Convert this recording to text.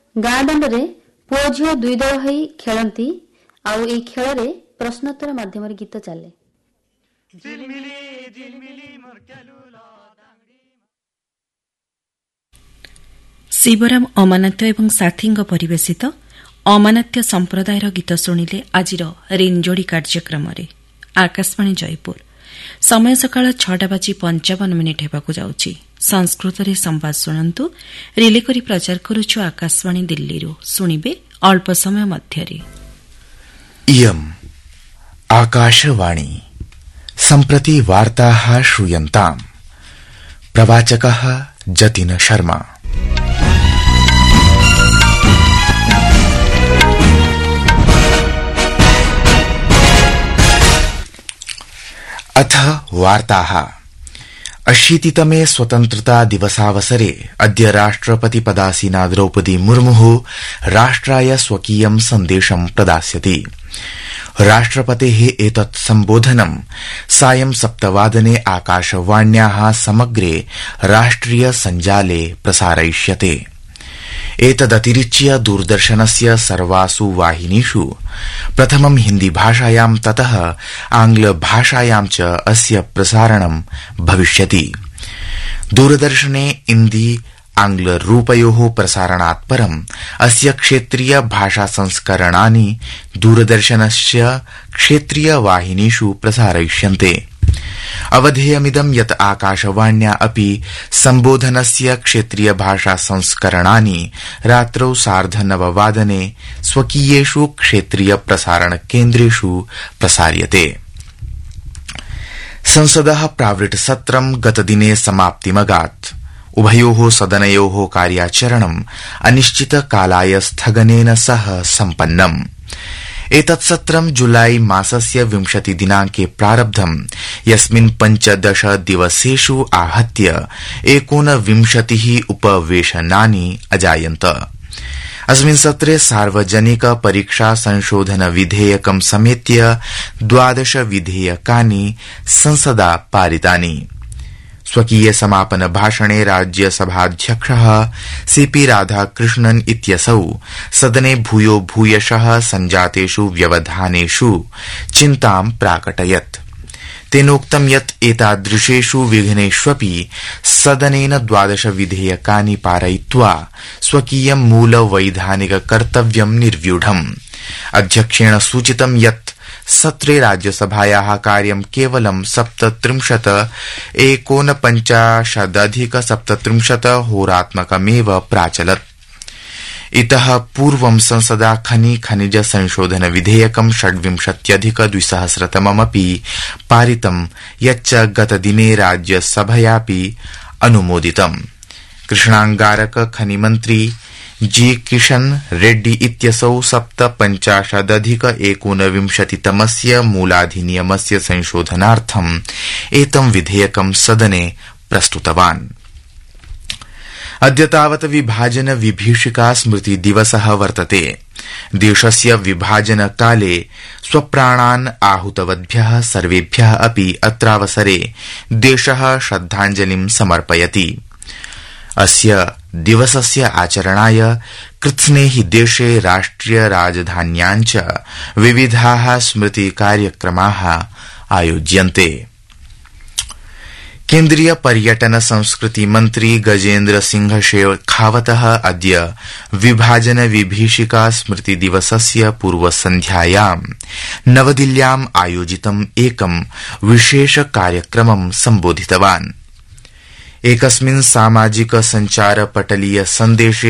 ଗାଁ ଦାଣ୍ଡରେ ପୁଅ ଝିଅ ଦୁଇ ଦଳ ହୋଇ ଖେଳନ୍ତି ଆଉ ଏହି ଖେଳରେ ପ୍ରଶ୍ନୋତ୍ତର ମାଧ୍ୟମରେ ଗୀତ ଚାଲେ। ଶିବରାମ ଅମାନାତ୍ୟ ଏବଂ ସାଥୀଙ୍କ ପରିବେଶିତ ଅମାନାତ୍ୟ ସମ୍ପ୍ରଦାୟର ଗୀତ ଶୁଣିଲେ ଆଜିର ରିଞ୍ଜୋଡ଼ି କାର୍ଯ୍ୟକ୍ରମରେ। ଆକାଶବାଣୀ ଜୟପୁର ସମୟ ସକାଳ 6:55 ହେବାକୁ ଯାଉଛି। ସଂସ୍କୃତରେ ସମ୍ବାଦ ଶୁଣନ୍ତୁ। ରିଲେ କରି ପ୍ରଚାର କରୁଛୁ ଆକାଶବାଣୀ ଦିଲ୍ଲୀରୁ। ଶୁଣିବେ ଅଳ୍ପ ସମୟ ମଧ୍ୟରେ। ଇୟମ୍ ଆକାଶବାଣୀ ସମ୍ପ୍ରତି ବାର୍ତ୍ତାः ଶ୍रूयन्ताम्। प्रवाचकः जतिन शर्मा। अथ वार्ताः। 80तमे स्वतन्त्रता दिवसावसरे अद्य राष्ट्रपति पदासीना द्रौपदी मुर्मुः राष्ट्राय स्वकीयं सन्देशं प्रदास्यति। राष्ट्रपतेः एतत् सम्बोधनं सायं 7:00 आकाशवाण्याः समग्रे राष्ट्रिय सञ्जाले प्रसारयिष्यते। एतदतिरिच्य दूरदर्शनस्य सर्वासु वाहिनीषु प्रथमं हिन्दीभाषायां ततः आंग्लभाषायां च अस्य प्रसारणं भविष्यति। दूरदर्शने हिन्दी आंग्लरूपयोः प्रसारणात् परम् अस्य क्षेत्रीय भाषा संस्करणानि दूरदर्शनस्य क्षेत्रीय वाहिनीषु प्रसारयिष्यन्ते। अवधेयमिदं यत् आकाशवाण्या अपि सम्बोधनस्य क्षेत्रीय भाषा संस्करणानि रात्रौ 9:30 स्वकीयेषु क्षेत्रीय प्रसारण केन्द्रेषु प्रसार्यते। संसदः प्रावृट् सत्रं गतदिने समाप्तिमगात्। उभयोः सदनयोः कार्याचरणम् अनिश्चितकालाय स्थगनेन सह सम्पन्नम्। एतत् सत्रं जुलाई मासस्य 20 दिनाङ्के प्रारब्धम्, यस्मिन् 15 दिवसेषु आहत्य 29 उपवेशनानि अजायन्त। अस्मिन् सत्रे सार्वजनिक परीक्षा संशोधन विधेयकं समेत्य 12 विधेयकानि संसदा पारितानि। स्वकीय समापन भाषणे राज्यसभाध्यक्षः सीपी राधाकृष्णन् इत्यसौ सदने भूयो भूयशः सञ्जातेषु व्यवधानेषु चिन्तां प्राकटयत्। तेनोक्तं यत् एतादृशेषु विघ्नेष्वपि सदनेन 12 विधेयकानि पारयित्वा स्वकीयं मूलवैधानिक कर्तव्यं निर्व्यूढम्। अध्यक्षेण सूचितं यत् सत्रे राज्यसभायाः कार्यं केवलं 49:37 होरात्मकमेव प्राचलत्। इतः पूर्वं संसदा खनिज संशोधन विधेयकं 26+200 पारितम्, यच्च गतदिने राज्यसभयापि अनुमोदितम्। कृष्णांगारक खनिमन्त्री जी किशन रेड्डी इत्यसौ 57+19 मूलाधिनियमस्य संशोधनार्थम् एतं विधेयकं सदने प्रस्तुतवान्। अद्य तावत् विभाजन विभीषिका स्मृति दिवसः वर्तते। देशस्य विभाजनकाले स्वप्राणान् आहूतवद्भ्यः सर्वेभ्यः अपि अत्रावसरे देशः श्रद्धाञ्जलिं समर्पयति। अस्य दिवसस्य आचरणाय कृत्स्ने हि देशे राष्ट्रिय राजधान्याञ्च विविधाः स्मृति कार्यक्रमाः आयोज्यन्ते। केन्द्रीय पर्यटन संस्कृति मन्त्री गजेन्द्र सिंह शेखावतः अद्य विभाजन विभीषिका स्मृति दिवसस्य पूर्वसन्ध्यायां नवदिल्ल्याम् आयोजितम् एकं विशेष कार्यक्रमं सम्बोधितवान्। एकस्मिन् सामाजिक सञ्चार पटलीय सन्देशे